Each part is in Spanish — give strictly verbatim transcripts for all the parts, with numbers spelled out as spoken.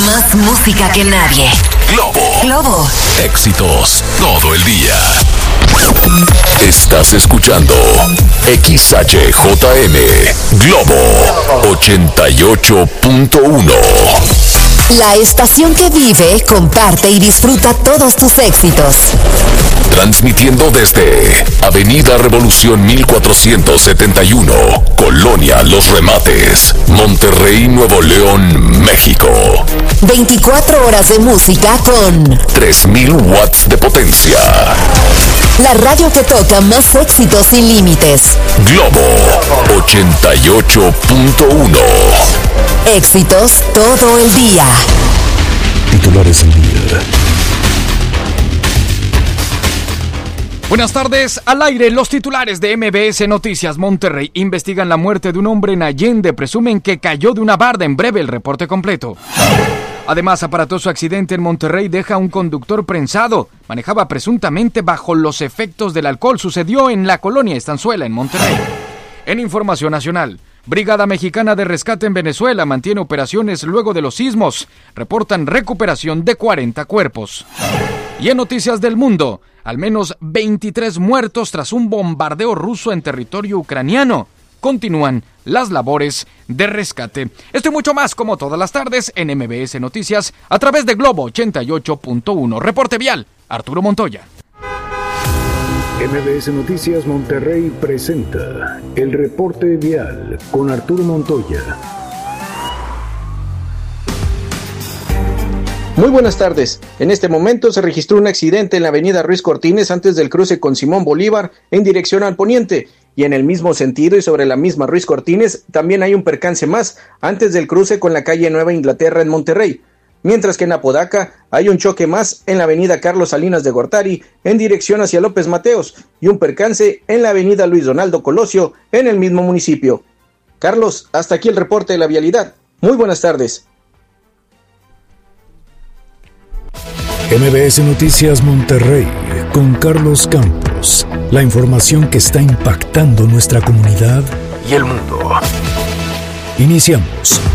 Más música que nadie. Globo. Globo. Éxitos todo el día. Estás escuchando X H J M Globo ochenta y ocho punto uno. La estación que vive, comparte y disfruta todos tus éxitos. Transmitiendo desde Avenida Revolución mil cuatrocientos setenta y uno, Colonia Los Remates, Monterrey, Nuevo León, México. veinticuatro horas de música con tres mil watts de potencia. La radio que toca más éxitos sin límites. Globo ochenta y ocho punto uno. Éxitos todo el día. Titulares del día. Buenas tardes, al aire los titulares de M B S Noticias. Monterrey investigan la muerte de un hombre en Allende, presumen que cayó de una barda. En breve el reporte completo. Además, aparatoso accidente en Monterrey deja a un conductor prensado. Manejaba presuntamente bajo los efectos del alcohol. Sucedió en la colonia Estanzuela, en Monterrey. En información nacional, Brigada Mexicana de Rescate en Venezuela mantiene operaciones luego de los sismos. Reportan recuperación de cuarenta cuerpos. Y en noticias del mundo, al menos veintitrés muertos tras un bombardeo ruso en territorio ucraniano. Continúan las labores de rescate. Esto y mucho más, como todas las tardes, en M B S Noticias, a través de Globo ochenta y ocho punto uno. Reporte vial, Arturo Montoya. M B S Noticias Monterrey presenta el reporte vial con Arturo Montoya. Muy buenas tardes. En este momento se registró un accidente en la avenida Ruiz Cortines antes del cruce con Simón Bolívar en dirección al poniente. Y en el mismo sentido y sobre la misma Ruiz Cortines también hay un percance más antes del cruce con la calle Nueva Inglaterra en Monterrey. Mientras que en Apodaca hay un choque más en la avenida Carlos Salinas de Gortari en dirección hacia López Mateos y un percance en la avenida Luis Donaldo Colosio en el mismo municipio. Carlos, hasta aquí el reporte de la vialidad. Muy buenas tardes. M B S Noticias Monterrey con Carlos Campos. La información que está impactando nuestra comunidad Y el mundo. Iniciamos.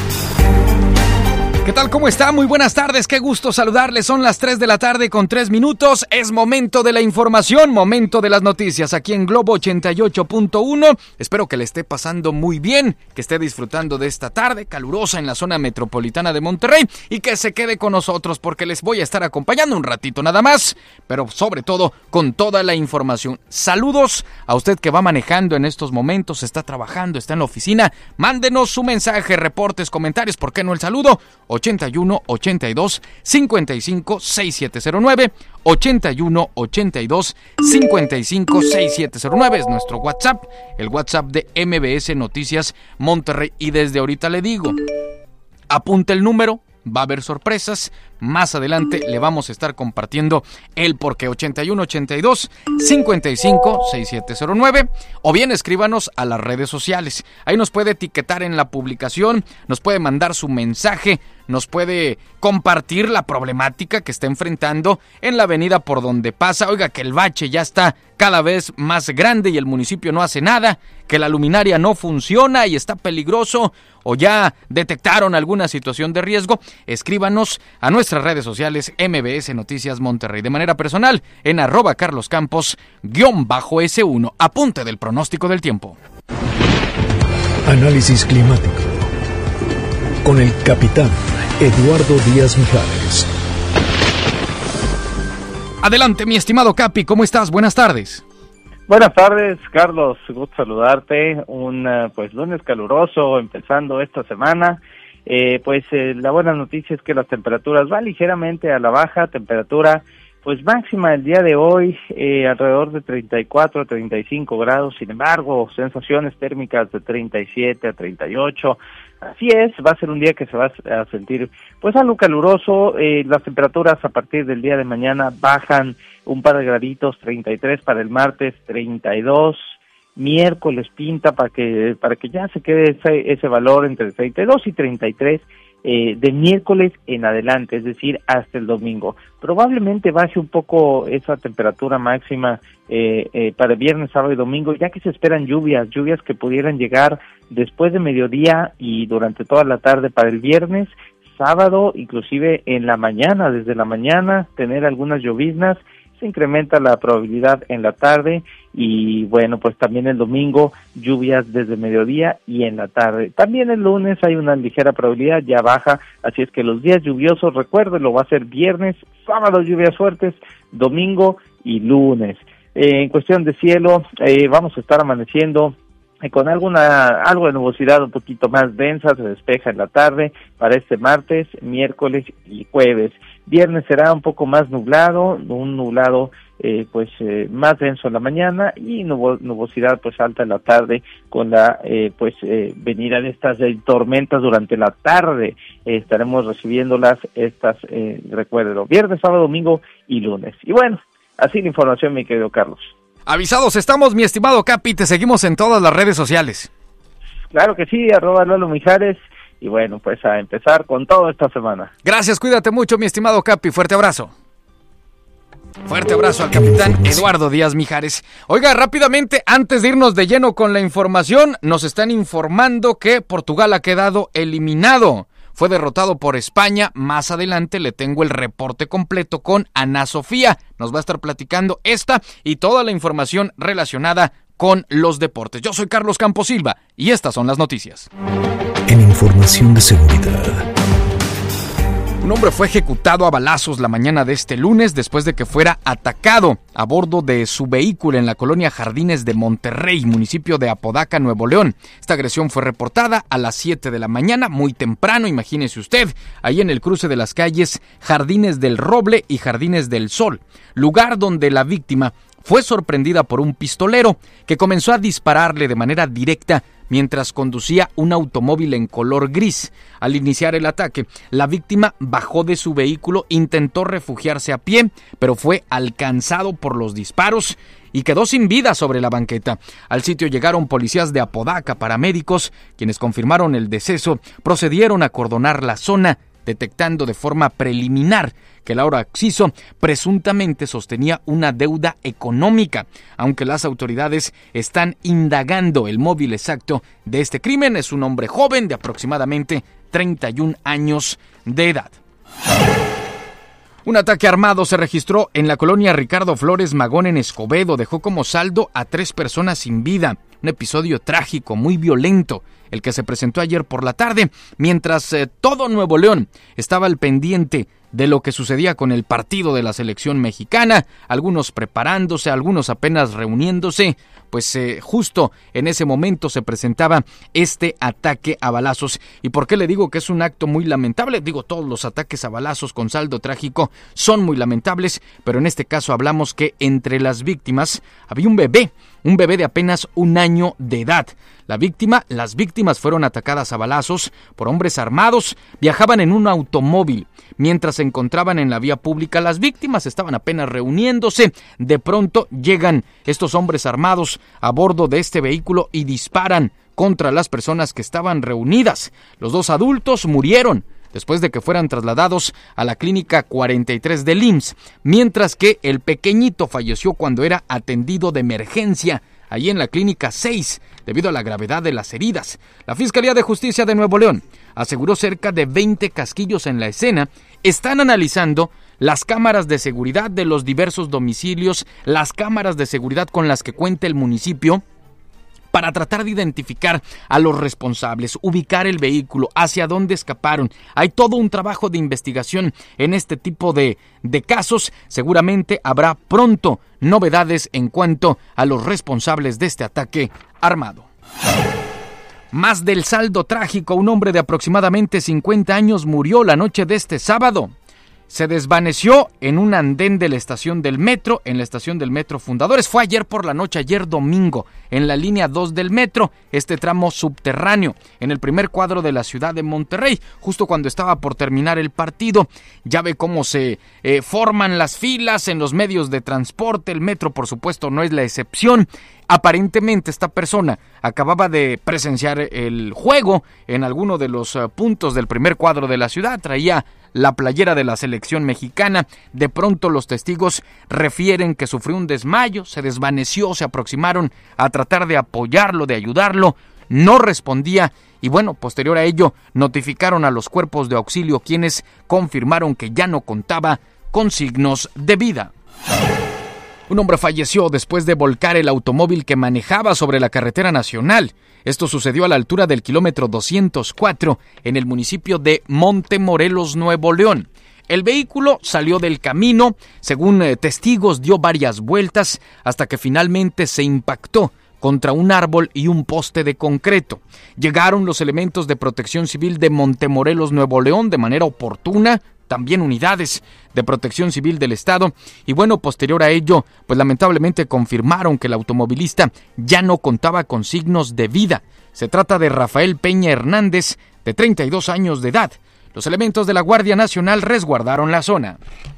¿Qué tal? ¿Cómo está? Muy buenas tardes, qué gusto saludarles. Son las tres de la tarde con tres minutos. Es momento de la información, momento de las noticias aquí en Globo ochenta y ocho punto uno. Espero que le esté pasando muy bien, que esté disfrutando de esta tarde calurosa en la zona metropolitana de Monterrey y que se quede con nosotros porque les voy a estar acompañando un ratito nada más, pero sobre todo con toda la información. Saludos a usted que va manejando en estos momentos, está trabajando, está en la oficina. Mándenos su mensaje, reportes, comentarios, ¿por qué no el saludo? ochenta y uno, ochenta y dos, cincuenta y cinco, sesenta y siete cero nueve, ochenta y uno, ochenta y dos, cincuenta y cinco, sesenta y siete cero nueve es nuestro WhatsApp, el WhatsApp de M B S Noticias Monterrey. Y desde ahorita le digo, apunte el número, va a haber sorpresas. Más adelante le vamos a estar compartiendo el porqué. Ochenta y uno, ochenta y dos, cincuenta y cinco, sesenta y siete cero nueve, o bien escríbanos a las redes sociales. Ahí nos puede etiquetar en la publicación, nos puede mandar su mensaje, nos puede compartir la problemática que está enfrentando en la avenida por donde pasa. Oiga, que el bache ya está cada vez más grande y el municipio no hace nada, que la luminaria no funciona y está peligroso, o ya detectaron alguna situación de riesgo. Escríbanos a nuestras redes sociales M B S Noticias Monterrey. De manera personal, en arroba Carlos Campos, guión bajo S uno. Apunte del pronóstico del tiempo. Análisis climático con el capitán Eduardo Díaz Mijares. Adelante, mi estimado Capi, ¿cómo estás? Buenas tardes. Buenas tardes, Carlos, gusto saludarte. Un uh, pues lunes caluroso empezando esta semana. Eh, pues eh, la buena noticia es que las temperaturas van ligeramente a la baja. Temperatura pues máxima el día de hoy eh, alrededor de treinta y cuatro a treinta y cinco grados. Sin embargo, sensaciones térmicas de treinta y siete a treinta y ocho. Así es, va a ser un día que se va a sentir pues algo caluroso. Eh, las temperaturas a partir del día de mañana bajan un par de graditos, treinta y tres para el martes, treinta y dos. Miércoles pinta para que para que ya se quede ese, ese valor entre treinta y dos y treinta y tres eh, de miércoles en adelante, es decir, hasta el domingo. Probablemente baje un poco esa temperatura máxima eh, eh, para el viernes, sábado y domingo, ya que se esperan lluvias, lluvias que pudieran llegar después de mediodía y durante toda la tarde para el viernes. sábado, inclusive en la mañana, desde la mañana, tener algunas lloviznas, se incrementa la probabilidad en la tarde y bueno, pues también el domingo lluvias desde mediodía y en la tarde. También el lunes hay una ligera probabilidad, ya baja, así es que los días lluviosos, recuerden, va a ser viernes, sábado lluvias fuertes, domingo y lunes. Eh, en cuestión de cielo, eh, vamos a estar amaneciendo eh, con alguna algo de nubosidad un poquito más densa, se despeja en la tarde para este martes, miércoles y jueves. Viernes será un poco más nublado, un nublado eh, pues eh, más denso en la mañana y nubo, nubosidad pues alta en la tarde con la eh, pues eh, venida de estas eh, tormentas durante la tarde. Eh, estaremos recibiéndolas estas, eh, recuérdelo, viernes, sábado, domingo y lunes. Y bueno, así la información, mi querido Carlos. Avisados estamos, mi estimado Capi, te seguimos en todas las redes sociales. Claro que sí, arroba Lalo Mijares. Y bueno, pues a empezar con todo esta semana. Gracias, cuídate mucho, mi estimado Capi. Fuerte abrazo. Fuerte abrazo al capitán Eduardo Díaz Mijares. Oiga, rápidamente, antes de irnos de lleno con la información, nos están informando que Portugal ha quedado eliminado. Fue derrotado por España. Más adelante le tengo el reporte completo con Ana Sofía. Nos va a estar platicando esta y toda la información relacionada con los deportes. Yo soy Carlos Campos Silva y estas son las noticias. En información de seguridad. Un hombre fue ejecutado a balazos la mañana de este lunes después de que fuera atacado a bordo de su vehículo en la colonia Jardines de Monterrey, municipio de Apodaca, Nuevo León. Esta agresión fue reportada a las siete de la mañana, muy temprano, imagínese usted, ahí en el cruce de las calles Jardines del Roble y Jardines del Sol, lugar donde la víctima fue sorprendida por un pistolero que comenzó a dispararle de manera directa mientras conducía un automóvil en color gris. Al iniciar el ataque, la víctima bajó de su vehículo, intentó refugiarse a pie, pero fue alcanzado por los disparos y quedó sin vida sobre la banqueta. Al sitio llegaron policías de Apodaca, paramédicos, quienes confirmaron el deceso, procedieron a acordonar la zona, detectando de forma preliminar que Laura Oxiso presuntamente sostenía una deuda económica, aunque las autoridades están indagando el móvil exacto de este crimen. Es un hombre joven de aproximadamente treinta y un años de edad. Un ataque armado se registró en la colonia Ricardo Flores Magón en Escobedo. Dejó como saldo a tres personas sin vida. Un episodio trágico, muy violento, el que se presentó ayer por la tarde, mientras eh, todo Nuevo León estaba al pendiente de lo que sucedía con el partido de la selección mexicana, algunos preparándose, algunos apenas reuniéndose, pues eh, justo en ese momento se presentaba este ataque a balazos. ¿Y por qué le digo que es un acto muy lamentable? Digo, todos los ataques a balazos con saldo trágico son muy lamentables, pero en este caso hablamos que entre las víctimas había un bebé, un bebé de apenas un año de edad. La víctima, las víctimas fueron atacadas a balazos por hombres armados, viajaban en un automóvil. Mientras se encontraban en la vía pública, las víctimas estaban apenas reuniéndose. De pronto llegan estos hombres armados a bordo de este vehículo y disparan contra las personas que estaban reunidas. Los dos adultos murieron después de que fueran trasladados a la clínica cuarenta y tres del I M S S, mientras que el pequeñito falleció cuando era atendido de emergencia allí en la clínica seis, debido a la gravedad de las heridas. La Fiscalía de Justicia de Nuevo León aseguró cerca de veinte casquillos en la escena. Están analizando las cámaras de seguridad de los diversos domicilios, las cámaras de seguridad con las que cuenta el municipio, para tratar de identificar a los responsables, ubicar el vehículo, hacia dónde escaparon. Hay todo un trabajo de investigación en este tipo de, de casos. Seguramente habrá pronto novedades en cuanto a los responsables de este ataque armado. Más del saldo trágico, un hombre de aproximadamente cincuenta años murió la noche de este sábado. Se desvaneció en un andén de la estación del metro, en la estación del metro Fundadores. Fue ayer por la noche, ayer domingo, en la línea dos del metro, este tramo subterráneo, en el primer cuadro de la ciudad de Monterrey, justo cuando estaba por terminar el partido. Ya ve cómo se eh, forman las filas en los medios de transporte. El metro, por supuesto, no es la excepción. Aparentemente esta persona acababa de presenciar el juego en alguno de los uh, puntos del primer cuadro de la ciudad, traía la playera de la selección mexicana. De pronto los testigos refieren que sufrió un desmayo, se desvaneció, se aproximaron a tratar de apoyarlo, de ayudarlo. no respondía y bueno, posterior a ello notificaron a los cuerpos de auxilio, quienes confirmaron que ya no contaba con signos de vida. Un hombre falleció después de volcar el automóvil que manejaba sobre la carretera nacional. Esto sucedió a la altura del kilómetro doscientos cuatro en el municipio de Montemorelos, Nuevo León. El vehículo salió del camino, según eh, testigos dio varias vueltas hasta que finalmente se impactó contra un árbol y un poste de concreto. Llegaron los elementos de Protección Civil de Montemorelos, Nuevo León, de manera oportuna, también unidades de Protección Civil del Estado, y bueno, posterior a ello, pues lamentablemente confirmaron que el automovilista ya no contaba con signos de vida. Se trata de Rafael Peña Hernández, de treinta y dos años de edad. Los elementos de la Guardia Nacional resguardaron la zona.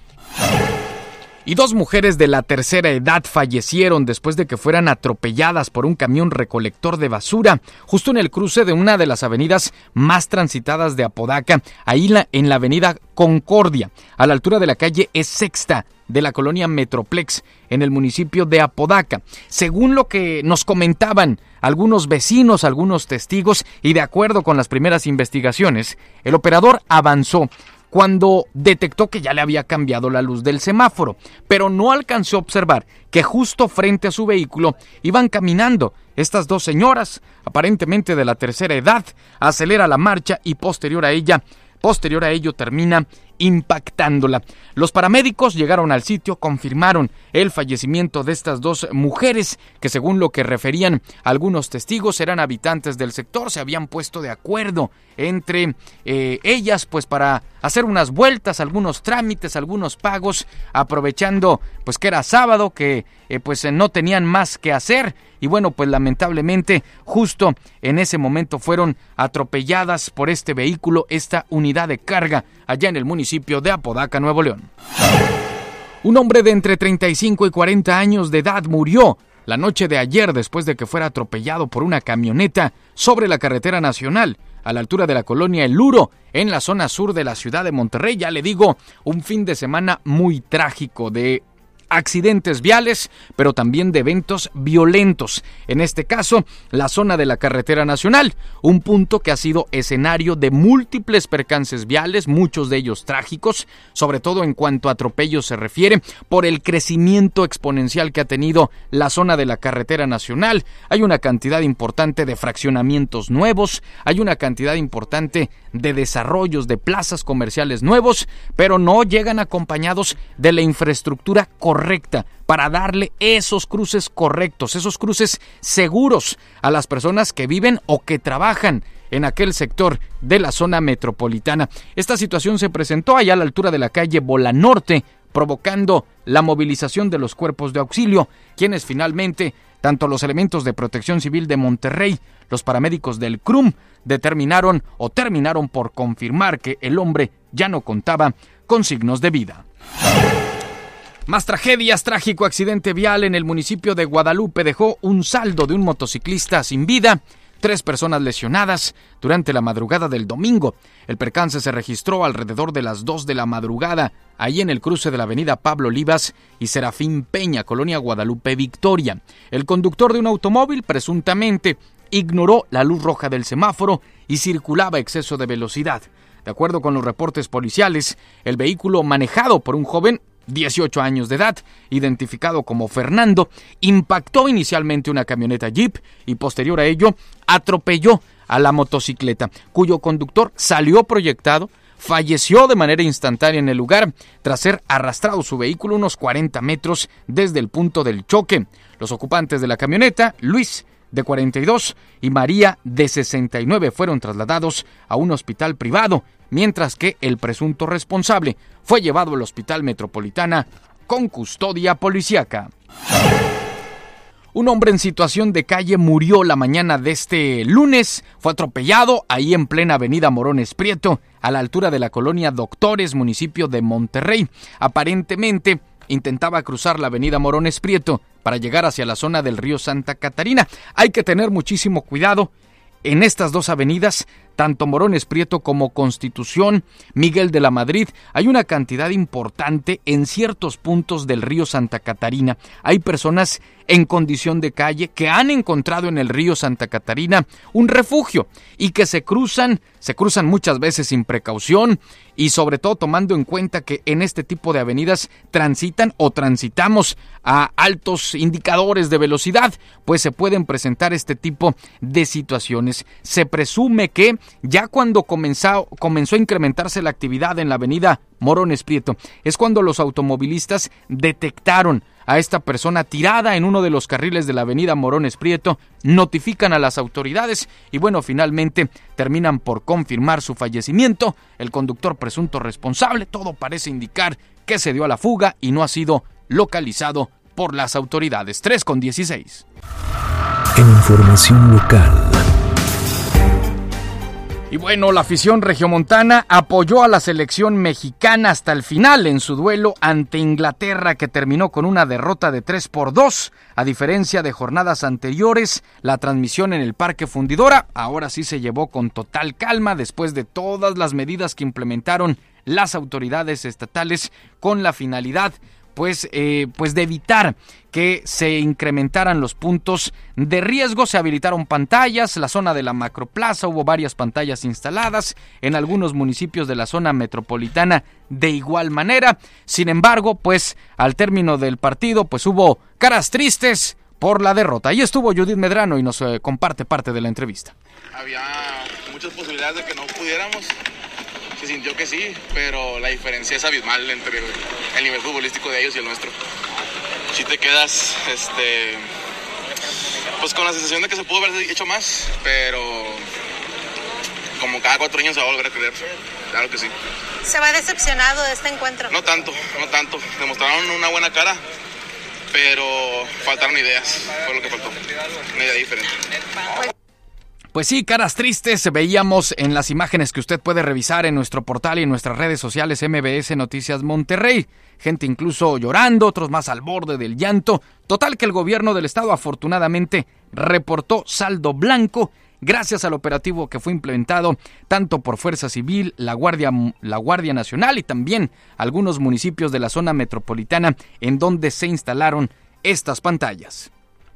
Y dos mujeres de la tercera edad fallecieron después de que fueran atropelladas por un camión recolector de basura justo en el cruce de una de las avenidas más transitadas de Apodaca, ahí la, en la avenida Concordia, a la altura de la calle E Sexta de la colonia Metroplex, en el municipio de Apodaca. Según lo que nos comentaban algunos vecinos, algunos testigos, y de acuerdo con las primeras investigaciones, el operador avanzó cuando detectó que ya le había cambiado la luz del semáforo, pero no alcanzó a observar que justo frente a su vehículo iban caminando estas dos señoras, aparentemente de la tercera edad. Acelera la marcha y posterior a ella, posterior a ello termina impactándola. Los paramédicos llegaron al sitio, confirmaron el fallecimiento de estas dos mujeres, que según lo que referían algunos testigos eran habitantes del sector. Se habían puesto de acuerdo entre eh, ellas pues para hacer unas vueltas, algunos trámites, algunos pagos, aprovechando pues que era sábado, que eh, pues no tenían más que hacer. Y bueno, pues lamentablemente justo en ese momento fueron atropelladas por este vehículo, esta unidad de carga, allá en el municipio de Apodaca, Nuevo León. Un hombre de entre treinta y cinco y cuarenta años de edad murió la noche de ayer después de que fuera atropellado por una camioneta sobre la carretera nacional, a la altura de la colonia El Luro, en la zona sur de la ciudad de Monterrey. Ya le digo, un fin de semana muy trágico de accidentes viales, pero también de eventos violentos. En este caso, la zona de la carretera nacional, un punto que ha sido escenario de múltiples percances viales, muchos de ellos trágicos, sobre todo en cuanto a atropellos se refiere, por el crecimiento exponencial que ha tenido la zona de la carretera nacional. Hay una cantidad importante de fraccionamientos nuevos, hay una cantidad importante de desarrollos de plazas comerciales nuevos, pero no llegan acompañados de la infraestructura correcta correcta para darle esos cruces correctos, esos cruces seguros a las personas que viven o que trabajan en aquel sector de la zona metropolitana. Esta situación se presentó allá a la altura de la calle Bola Norte, provocando la movilización de los cuerpos de auxilio, quienes finalmente, tanto los elementos de Protección Civil de Monterrey, los paramédicos del C R U M, determinaron o terminaron por confirmar que el hombre ya no contaba con signos de vida. Más tragedias. Trágico accidente vial en el municipio de Guadalupe dejó un saldo de un motociclista sin vida, tres personas lesionadas durante la madrugada del domingo. El percance se registró alrededor de las dos de la madrugada, ahí en el cruce de la avenida Pablo Olivas y Serafín Peña, colonia Guadalupe Victoria. El conductor de un automóvil presuntamente ignoró la luz roja del semáforo y circulaba a exceso de velocidad. De acuerdo con los reportes policiales, el vehículo manejado por un joven dieciocho años de edad, identificado como Fernando, impactó inicialmente una camioneta Jeep y posterior a ello atropelló a la motocicleta, cuyo conductor salió proyectado, falleció de manera instantánea en el lugar tras ser arrastrado su vehículo unos cuarenta metros desde el punto del choque. Los ocupantes de la camioneta, Luis, de cuarenta y dos, y María, de sesenta y nueve, fueron trasladados a un hospital privado, mientras que el presunto responsable fue llevado al Hospital Metropolitana con custodia policíaca. Un hombre en situación de calle murió la mañana de este lunes. Fue atropellado ahí en plena avenida Morones Prieto, a la altura de la colonia Doctores, municipio de Monterrey. Aparentemente intentaba cruzar la avenida Morones Prieto para llegar hacia la zona del río Santa Catarina. Hay que tener muchísimo cuidado en estas dos avenidas, tanto Morones Prieto como Constitución, Miguel de la Madrid. Hay una cantidad importante en ciertos puntos del río Santa Catarina. Hay personas en condición de calle que han encontrado en el río Santa Catarina un refugio y que se cruzan, se cruzan muchas veces sin precaución y sobre todo tomando en cuenta que en este tipo de avenidas transitan o transitamos a altos indicadores de velocidad, pues se pueden presentar este tipo de situaciones. Se presume que ya cuando comenzó, comenzó a incrementarse la actividad en la avenida Morones Prieto, es cuando los automovilistas detectaron a esta persona tirada en uno de los carriles de la avenida Morones Prieto, notifican a las autoridades y bueno, finalmente terminan por confirmar su fallecimiento. El conductor presunto responsable, todo parece indicar que se dio a la fuga y no ha sido localizado por las autoridades. tres con dieciséis. En información local. Y bueno, la afición regiomontana apoyó a la selección mexicana hasta el final en su duelo ante Inglaterra, que terminó con una derrota de tres por dos. A diferencia de jornadas anteriores, la transmisión en el Parque Fundidora ahora sí se llevó con total calma después de todas las medidas que implementaron las autoridades estatales con la finalidad Pues, eh, pues de evitar que se incrementaran los puntos de riesgo. Se habilitaron pantallas, la zona de la Macroplaza, hubo varias pantallas instaladas, en algunos municipios de la zona metropolitana de igual manera. Sin embargo, pues al término del partido, pues hubo caras tristes por la derrota. Ahí estuvo Judith Medrano y nos eh, comparte parte de la entrevista. Había muchas posibilidades de que no pudiéramos. Se sintió que sí, pero la diferencia es abismal entre el nivel futbolístico de ellos y el nuestro. Si te quedas este, pues con la sensación de que se pudo haber hecho más, pero como cada cuatro años se va a volver a creer, claro que sí. ¿Se va decepcionado de este encuentro? No tanto, no tanto. Demostraron una buena cara, pero faltaron ideas, fue lo que faltó, una idea diferente. Pues sí, caras tristes veíamos en las imágenes que usted puede revisar en nuestro portal y en nuestras redes sociales M B S Noticias Monterrey. Gente incluso llorando, otros más al borde del llanto. Total que el gobierno del estado afortunadamente reportó saldo blanco gracias al operativo que fue implementado tanto por Fuerza Civil, la Guardia, la Guardia Nacional y también algunos municipios de la zona metropolitana en donde se instalaron estas pantallas.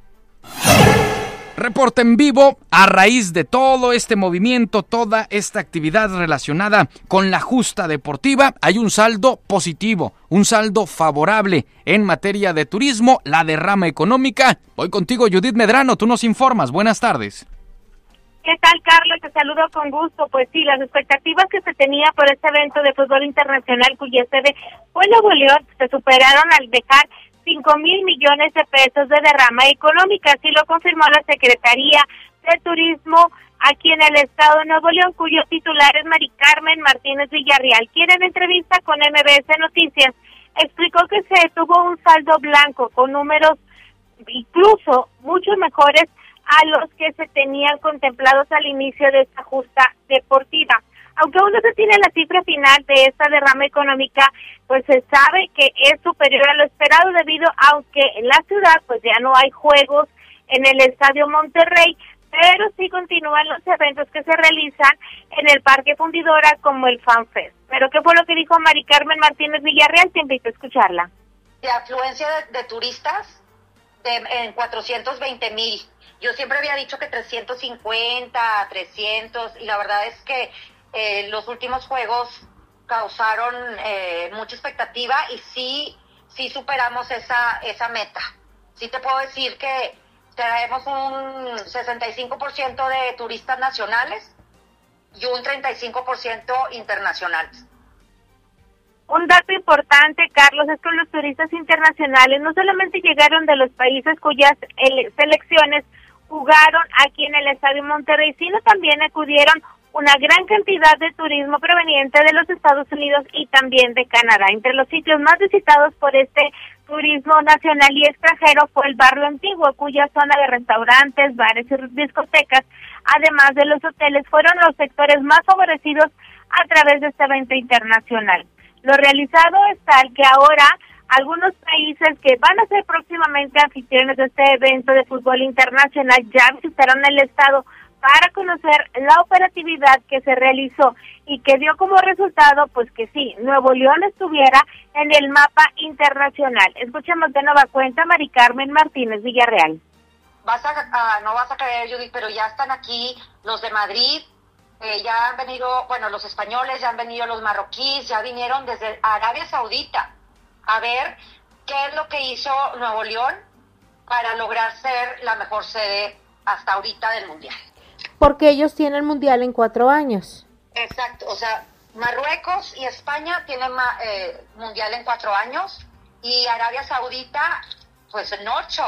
Reporte en vivo a raíz de todo este movimiento, toda esta actividad relacionada con la justa deportiva. Hay un saldo positivo, un saldo favorable en materia de turismo, la derrama económica. Voy contigo, Judith Medrano, tú nos informas. Buenas tardes. ¿Qué tal, Carlos? Te saludo con gusto. Pues sí, las expectativas que se tenía por este evento de fútbol internacional cuya sede fue Nuevo León se superaron al dejar cinco mil millones de pesos de derrama económica, así lo confirmó la Secretaría de Turismo aquí en el estado de Nuevo León, cuyo titular es Mari Carmen Martínez Villarreal, quien en entrevista con M B S Noticias explicó que se tuvo un saldo blanco con números incluso mucho mejores a los que se tenían contemplados al inicio de esta justa deportiva. Aunque aún no se tiene la cifra final de esta derrama económica, pues se sabe que es superior a lo esperado debido a que en la ciudad pues ya no hay juegos en el Estadio Monterrey, pero sí continúan los eventos que se realizan en el Parque Fundidora como el FanFest. Pero ¿qué fue lo que dijo Mari Carmen Martínez Villarreal? Te invito a escucharla. De afluencia de, de turistas de, en cuatrocientos veinte mil. Yo siempre había dicho que trescientos cincuenta, trescientos, y la verdad es que Eh, los últimos juegos causaron eh, mucha expectativa y sí, sí superamos esa esa meta. Sí te puedo decir que traemos un sesenta y cinco por ciento de turistas nacionales y un treinta y cinco por ciento internacionales. Un dato importante, Carlos, es que los turistas internacionales no solamente llegaron de los países cuyas ele- selecciones jugaron aquí en el Estadio Monterrey, sino también acudieron una gran cantidad de turismo proveniente de los Estados Unidos y también de Canadá. Entre los sitios más visitados por este turismo nacional y extranjero fue el barrio antiguo, cuya zona de restaurantes, bares y discotecas, además de los hoteles, fueron los sectores más favorecidos a través de este evento internacional. Lo realizado es tal que ahora algunos países que van a ser próximamente anfitriones de este evento de fútbol internacional ya visitaron el estado para conocer la operatividad que se realizó y que dio como resultado, pues que sí, Nuevo León estuviera en el mapa internacional. Escuchemos de nueva cuenta a Mari Carmen Martínez Villarreal. Vas a, uh, no vas a creer, Judith, pero ya están aquí los de Madrid, eh, ya han venido, bueno, los españoles, ya han venido los marroquíes, ya vinieron desde Arabia Saudita a ver qué es lo que hizo Nuevo León para lograr ser la mejor sede hasta ahorita del Mundial. Porque ellos tienen Mundial en cuatro años. Exacto, o sea, Marruecos y España tienen eh, Mundial en cuatro años y Arabia Saudita, pues en ocho.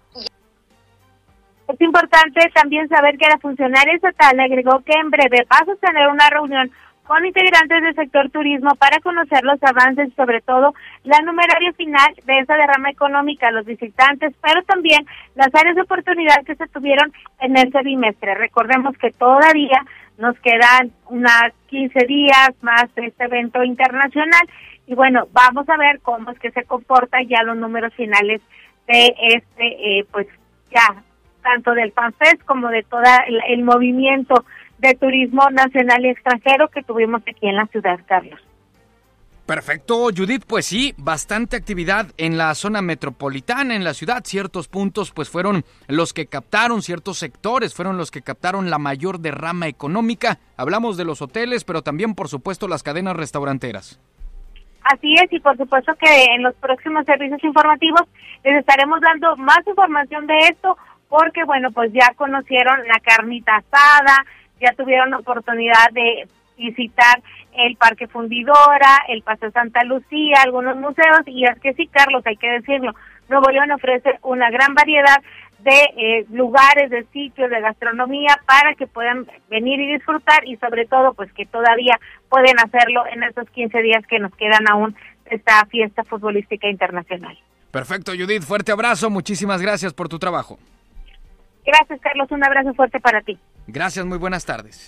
Es importante también saber que la funcionaria estatal agregó que en breve va a sostener una reunión con integrantes del sector turismo para conocer los avances y sobre todo la numeraria final de esa derrama económica a los visitantes, pero también las áreas de oportunidad que se tuvieron en este bimestre. Recordemos que todavía nos quedan unas quince días más de este evento internacional y bueno, vamos a ver cómo es que se comportan ya los números finales de este, eh, pues ya tanto del FanFest como de todo el, el movimiento de turismo nacional y extranjero que tuvimos aquí en la ciudad, Carlos. Perfecto, Judith, pues sí, bastante actividad en la zona metropolitana, en la ciudad. Ciertos puntos pues fueron los que captaron, ciertos sectores fueron los que captaron la mayor derrama económica. Hablamos de los hoteles, pero también, por supuesto, las cadenas restauranteras. Así es, y por supuesto que en los próximos servicios informativos les estaremos dando más información de esto, porque bueno, pues ya conocieron la carnita asada, ya tuvieron oportunidad de visitar el Parque Fundidora, el Paseo Santa Lucía, algunos museos, y es que sí, Carlos, hay que decirlo, Nuevo León ofrece una gran variedad de eh, lugares, de sitios, de gastronomía para que puedan venir y disfrutar y sobre todo pues que todavía pueden hacerlo en estos quince días que nos quedan aún de esta fiesta futbolística internacional. Perfecto, Judith, fuerte abrazo, muchísimas gracias por tu trabajo. Gracias, Carlos, un abrazo fuerte para ti. Gracias, muy buenas tardes.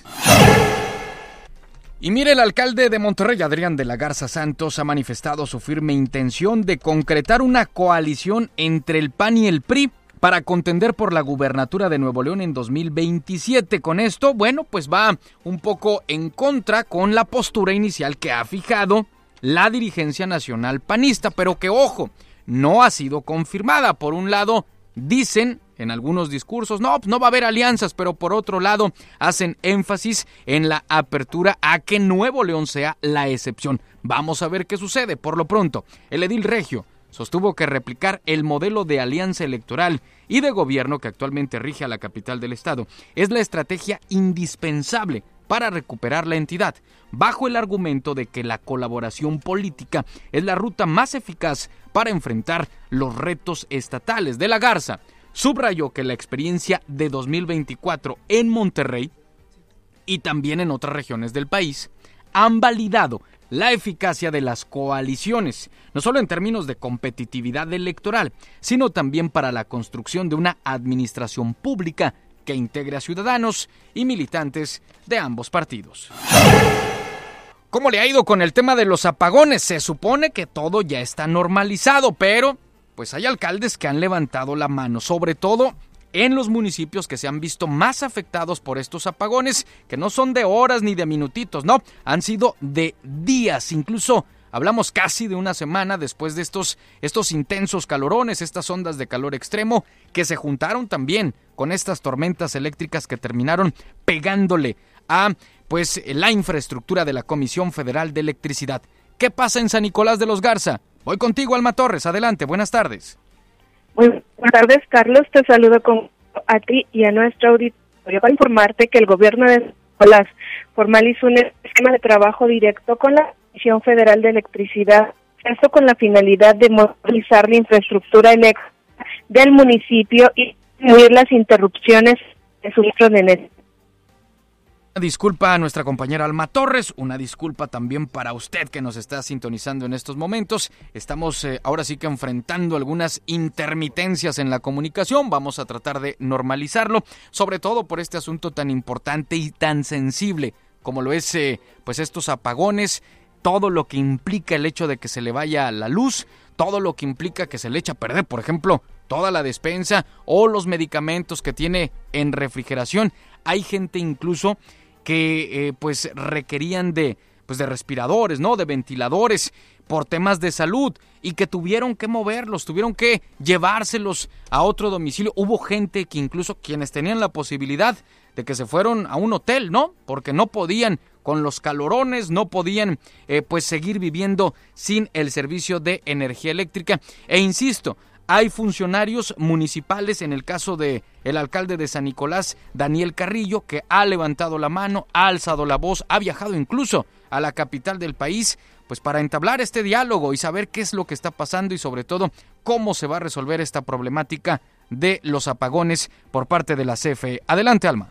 Y mire, el alcalde de Monterrey, Adrián de la Garza Santos, ha manifestado su firme intención de concretar una coalición entre el P A N y el P R I para contender por la gubernatura de Nuevo León en dos mil veintisiete. Con esto, bueno, pues va un poco en contra con la postura inicial que ha fijado la dirigencia nacional panista, pero que, ojo, no ha sido confirmada. Por un lado, dicen en algunos discursos, no, no va a haber alianzas, pero por otro lado hacen énfasis en la apertura a que Nuevo León sea la excepción. Vamos a ver qué sucede. Por lo pronto, el edil regio sostuvo que replicar el modelo de alianza electoral y de gobierno que actualmente rige a la capital del estado es la estrategia indispensable para recuperar la entidad, bajo el argumento de que la colaboración política es la ruta más eficaz para enfrentar los retos estatales. De la Garza subrayó que la experiencia de dos mil veinticuatro en Monterrey y también en otras regiones del país han validado la eficacia de las coaliciones, no solo en términos de competitividad electoral, sino también para la construcción de una administración pública que integre a ciudadanos y militantes de ambos partidos. ¿Cómo le ha ido con el tema de los apagones? Se supone que todo ya está normalizado, pero pues hay alcaldes que han levantado la mano, sobre todo en los municipios que se han visto más afectados por estos apagones, que no son de horas ni de minutitos, no, han sido de días, incluso hablamos casi de una semana después de estos, estos intensos calorones, estas ondas de calor extremo, que se juntaron también con estas tormentas eléctricas que terminaron pegándole a pues la infraestructura de la Comisión Federal de Electricidad. ¿Qué pasa en San Nicolás de los Garza? Voy contigo, Alma Torres. Adelante, buenas tardes. Muy buenas tardes, Carlos. Te saludo con a ti y a nuestro auditorio para informarte que el gobierno de San Nicolás formalizó un esquema de trabajo directo con la Comisión Federal de Electricidad, esto con la finalidad de modernizar la infraestructura eléctrica del municipio y disminuir las interrupciones de suministro de energía. Una disculpa a nuestra compañera Alma Torres, una disculpa también para usted que nos está sintonizando en estos momentos. Estamos eh, ahora sí que enfrentando algunas intermitencias en la comunicación, vamos a tratar de normalizarlo, sobre todo por este asunto tan importante y tan sensible como lo es eh, pues estos apagones, todo lo que implica el hecho de que se le vaya la luz, todo lo que implica que se le echa a perder, por ejemplo, toda la despensa o los medicamentos que tiene en refrigeración. Hay gente incluso que eh, pues requerían de, pues de respiradores, ¿no? De ventiladores por temas de salud y que tuvieron que moverlos, tuvieron que llevárselos a otro domicilio. Hubo gente que incluso quienes tenían la posibilidad de que se fueron a un hotel, ¿no? Porque no podían con los calorones, no podían eh, pues seguir viviendo sin el servicio de energía eléctrica. E insisto, hay funcionarios municipales, en el caso de el alcalde de San Nicolás, Daniel Carrillo, que ha levantado la mano, ha alzado la voz, ha viajado incluso a la capital del país, pues para entablar este diálogo y saber qué es lo que está pasando y sobre todo cómo se va a resolver esta problemática de los apagones por parte de la C F E. Adelante, Alma.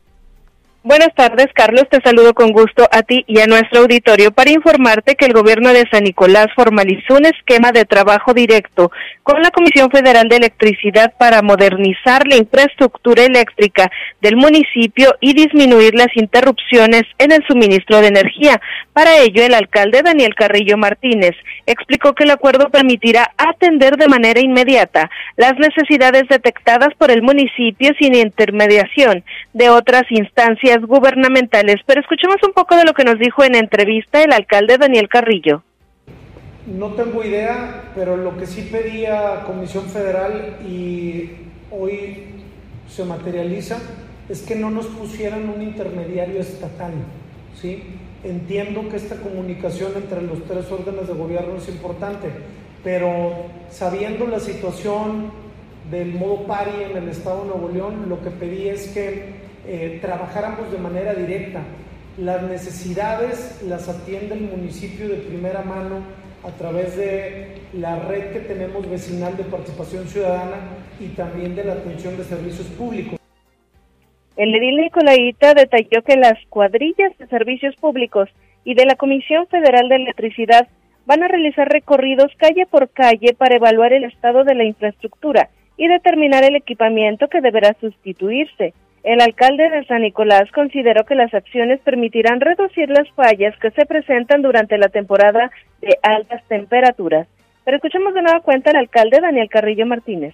Buenas tardes, Carlos, te saludo con gusto a ti y a nuestro auditorio para informarte que el gobierno de San Nicolás formalizó un esquema de trabajo directo con la Comisión Federal de Electricidad para modernizar la infraestructura eléctrica del municipio y disminuir las interrupciones en el suministro de energía. Para ello, el alcalde Daniel Carrillo Martínez explicó que el acuerdo permitirá atender de manera inmediata las necesidades detectadas por el municipio sin intermediación de otras instancias gubernamentales, pero escuchemos un poco de lo que nos dijo en entrevista el alcalde Daniel Carrillo. No tengo idea, pero lo que sí pedía Comisión Federal y hoy se materializa es que no nos pusieran un intermediario estatal, ¿sí? Entiendo que esta comunicación entre los tres órdenes de gobierno es importante, pero sabiendo la situación del modo pari en el estado de Nuevo León, lo que pedí es que Eh, trabajáramos de manera directa. Las necesidades las atiende el municipio de primera mano a través de la red que tenemos vecinal de participación ciudadana y también de la atención de servicios públicos. El edil Nicolaita detalló que las cuadrillas de servicios públicos y de la Comisión Federal de Electricidad van a realizar recorridos calle por calle para evaluar el estado de la infraestructura y determinar el equipamiento que deberá sustituirse. El alcalde de San Nicolás consideró que las acciones permitirán reducir las fallas que se presentan durante la temporada de altas temperaturas. Pero escuchemos de nueva cuenta al alcalde Daniel Carrillo Martínez.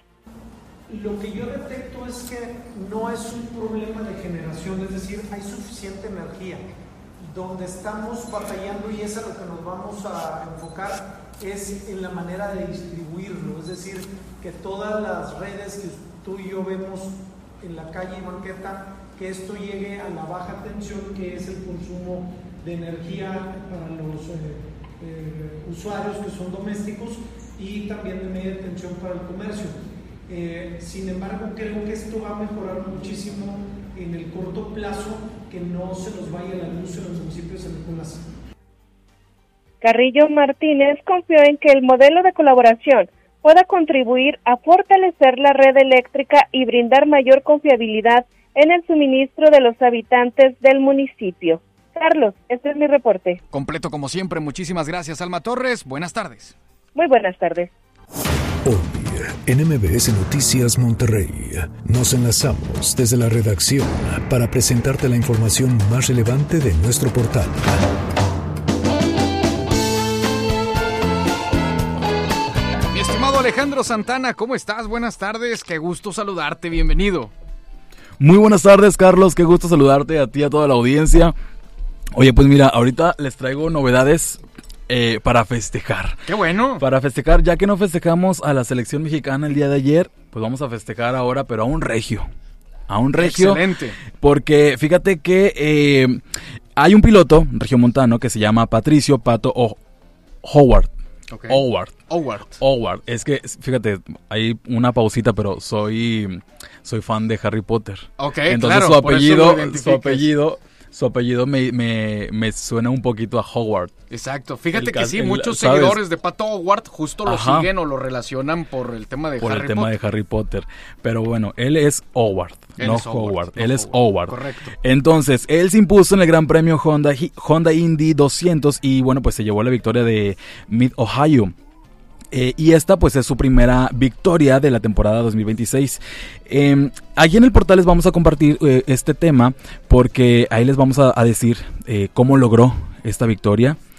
Lo que yo detecto es que no es un problema de generación, es decir, hay suficiente energía. Donde estamos batallando, y es a lo que nos vamos a enfocar, es en la manera de distribuirlo, es decir, que todas las redes que tú y yo vemos en la calle y banqueta, que esto llegue a la baja tensión, que es el consumo de energía para los eh, eh, usuarios que son domésticos y también de media tensión para el comercio. Eh, sin embargo, creo que esto va a mejorar muchísimo en el corto plazo, que no se nos vaya la luz en los municipios de San Nicolás. Carrillo Martínez confió en que el modelo de colaboración pueda contribuir a fortalecer la red eléctrica y brindar mayor confiabilidad en el suministro de los habitantes del municipio. Carlos, este es mi reporte. Completo como siempre, muchísimas gracias, Alma Torres. Buenas tardes. Muy buenas tardes. Hoy, en M B S Noticias Monterrey, nos enlazamos desde la redacción para presentarte la información más relevante de nuestro portal. Alejandro Santana, ¿cómo estás? Buenas tardes, qué gusto saludarte, bienvenido. Muy buenas tardes, Carlos, qué gusto saludarte a ti y a toda la audiencia. Oye, pues mira, ahorita les traigo novedades eh, para festejar. ¡Qué bueno! Para festejar, ya que no festejamos a la selección mexicana el día de ayer, pues vamos a festejar ahora, pero a un regio. A un regio. Excelente. Porque fíjate que eh, hay un piloto regiomontano que se llama Patricio Pato o- Howard. Okay. Howard. Howard. Howard. Es que, fíjate, hay una pausita, pero soy soy fan de Harry Potter. Ok, Entonces claro, su apellido, su apellido, apellido, su apellido me, me, me suena un poquito a Howard. Exacto. Fíjate El que ca- sí, el- muchos ¿sabes? seguidores de Pato Howard justo lo Ajá. siguen o lo relacionan por el tema de Por Harry el tema Potter. de Harry Potter. Pero bueno, él es Howard, Él no es Howard, Howard. no él es Howard. Howard. Correcto. Entonces, él se impuso en el Gran Premio Honda, Honda Indy doscientos y bueno, pues se llevó la victoria de Mid-Ohio. Eh, y esta pues es su primera victoria de la temporada dos mil veintiséis. Eh, aquí en el portal les vamos a compartir eh, este tema porque ahí les vamos a, a decir eh, cómo logró esta victoria.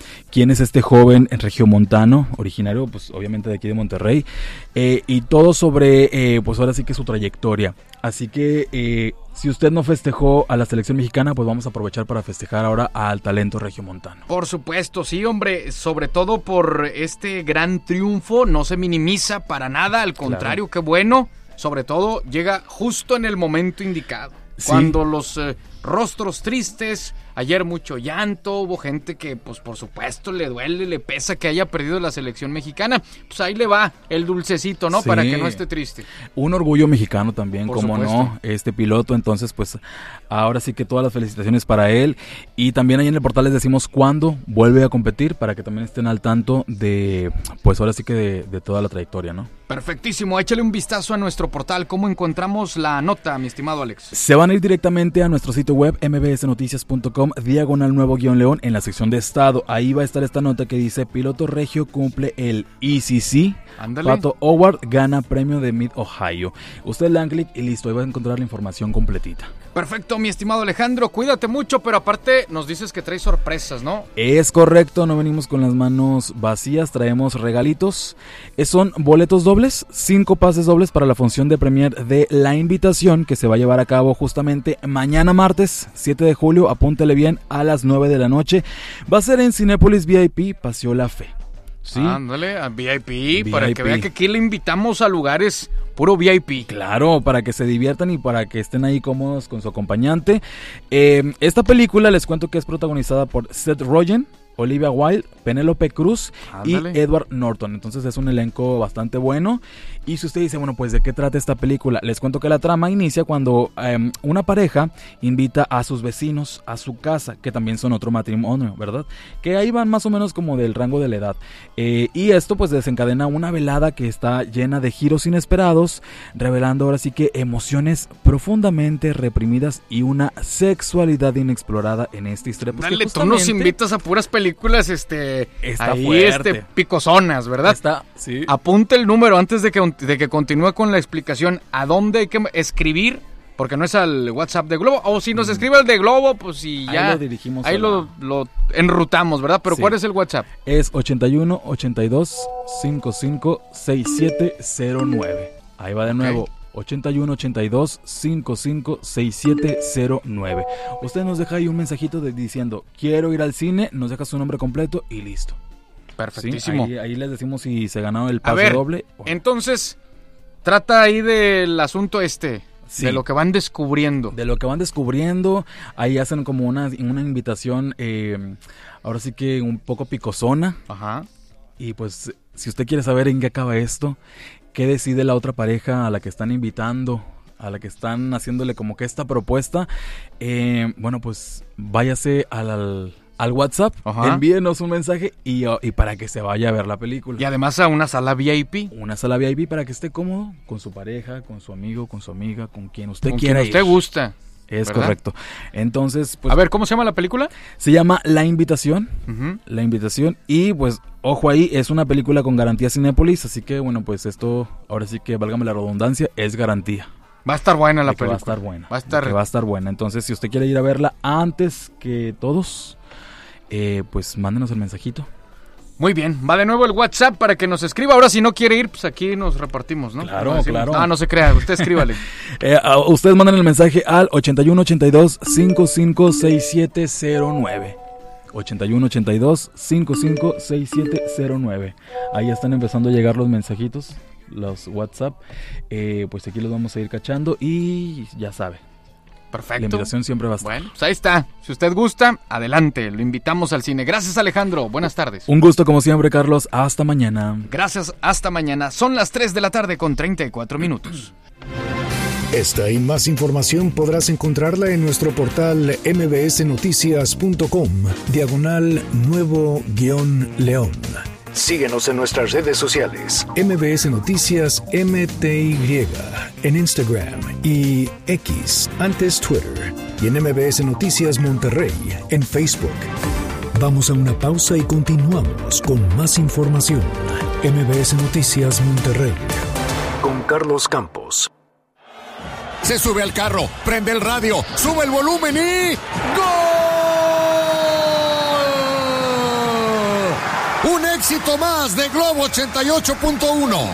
quién es este joven regiomontano, originario pues obviamente de aquí de Monterrey, eh, y todo sobre eh, pues ahora sí que su trayectoria. Así que eh, si usted no festejó a la selección mexicana, pues vamos a aprovechar para festejar ahora al talento regiomontano. Por supuesto, sí, hombre, sobre todo por este gran triunfo, no se minimiza para nada, al contrario, claro. Qué bueno, sobre todo llega justo en el momento indicado, sí. Cuando los eh, rostros tristes, ayer mucho llanto, hubo gente que pues por supuesto le duele, le pesa que haya perdido la selección mexicana, pues ahí le va el dulcecito, ¿no? Sí. Para que no esté triste. Un orgullo mexicano también, por como supuesto. No, este piloto, entonces pues ahora sí que todas las felicitaciones para él, y también ahí en el portal les decimos cuándo vuelve a competir, para que también estén al tanto de, pues ahora sí que de, de toda la trayectoria, ¿no? Perfectísimo, échale un vistazo a nuestro portal, ¿cómo encontramos la nota, mi estimado Alex? Se van a ir directamente a nuestro sitio web m b s noticias punto com, diagonal nuevo guión león, en la sección de estado. Ahí va a estar esta nota que dice: piloto regio cumple el E C C. Ándale. Pato Howard gana premio de Mid Ohio. Usted le dan clic y listo, ahí va a encontrar la información completita. Perfecto, mi estimado Alejandro, cuídate mucho, pero aparte nos dices que traes sorpresas, ¿no? Es correcto, no venimos con las manos vacías, traemos regalitos. Son boletos dobles, cinco pases dobles para la función de premier de La Invitación, que se va a llevar a cabo justamente mañana martes, siete de julio, apúntele bien, a las nueve de la noche. Va a ser en Cinépolis V I P, Paseo La Fe. Sí. Ándale, a V I P, V I P, para que vea que aquí le invitamos a lugares puro V I P. Claro, para que se diviertan y para que estén ahí cómodos con su acompañante. Eh, esta película les cuento que es protagonizada por Seth Rogen, Olivia Wilde, Penélope Cruz. Ándale. Y Edward Norton. Entonces es un elenco bastante bueno. Y si usted dice, bueno, pues ¿de qué trata esta película? Les cuento que la trama inicia cuando eh, una pareja invita a sus vecinos a su casa, que también son otro matrimonio, ¿verdad? Que ahí van más o menos como del rango de la edad. Eh, y esto pues desencadena una velada que está llena de giros inesperados, revelando ahora sí que emociones profundamente reprimidas y una sexualidad inexplorada en esta historia. Pues Dale, tú nos invitas a puras películas, este, está ahí, fuerte. este, picosonas, ¿verdad? Está, sí. Apunta el número antes de que de que continúe con la explicación a dónde hay que escribir, porque no es al WhatsApp de Globo, o si nos escribe al de Globo, pues si ya ahí lo dirigimos, ahí lo, lo enrutamos, ¿verdad? Pero sí. ¿Cuál es el WhatsApp? Es ochenta y uno, ochenta y dos, cincuenta y cinco, sesenta y siete cero nueve. Ahí va de nuevo. Okay. ochenta y uno, ochenta y dos, cincuenta y cinco, sesenta y siete cero nueve. Usted nos deja ahí un mensajito de, diciendo quiero ir al cine, nos deja su nombre completo y listo. Perfectísimo. Sí, ahí, ahí les decimos si se ganó el pase a ver, doble. O... Entonces, trata ahí del asunto este, sí, de lo que van descubriendo. De lo que van descubriendo, ahí hacen como una, una invitación, eh, ahora sí que un poco picosona. Ajá. Y pues, si usted quiere saber en qué acaba esto, qué decide la otra pareja a la que están invitando, a la que están haciéndole como que esta propuesta, eh, bueno, pues váyase al... al al WhatsApp, ajá, envíenos un mensaje y, y para que se vaya a ver la película. Y además a una sala V I P. Una sala V I P para que esté cómodo con su pareja, con su amigo, con su amiga, con quien usted con quiera quien usted ir. gusta. Es ¿verdad? Correcto. Entonces, pues... A ver, ¿cómo se llama la película? Se llama La Invitación. Uh-huh. La Invitación. Y pues, ojo ahí, es una película con garantía Cinépolis, así que bueno, pues esto, ahora sí que válgame la redundancia, es garantía. Va a estar buena la de que película. Va a estar buena. Va a estar... Que va a estar buena. Entonces, si usted quiere ir a verla antes que todos... Eh, pues mándenos el mensajito. Muy bien, va de nuevo el WhatsApp para que nos escriba. Ahora si no quiere ir, pues aquí nos repartimos, ¿no? Claro, claro. No, no se crea, usted escríbale. eh, ustedes mandan el mensaje al ochenta y uno, ochenta y dos, cincuenta y cinco, sesenta y siete cero nueve. ochenta y uno, ochenta y dos, cincuenta y cinco, sesenta y siete cero nueve. Ahí están empezando a llegar los mensajitos, los WhatsApp. Eh, pues aquí los vamos a ir cachando y ya sabe. Perfecto. La invitación siempre va a estar. Bueno, pues ahí está. Si usted gusta, adelante. Lo invitamos al cine. Gracias, Alejandro. Buenas tardes. Un gusto como siempre, Carlos. Hasta mañana. Gracias. Hasta mañana. Son las tres de la tarde con treinta y cuatro minutos. Esta y más información podrás encontrarla en nuestro portal m b s noticias punto com, diagonal nuevo guión león. Síguenos en nuestras redes sociales. M B S Noticias M T Y en Instagram y X, antes Twitter. Y en M B S Noticias Monterrey en Facebook. Vamos a una pausa y continuamos con más información. M B S Noticias Monterrey con Carlos Campos. Se sube al carro, prende el radio, sube el volumen y... ¡Gol! éxito más de Globo ochenta y ocho punto uno.